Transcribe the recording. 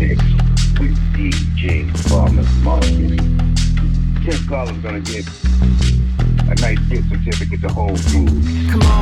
mix with DJ Farmer Market. Tim Collins gonna get a nice gift certificate to Whole Foods. Come on.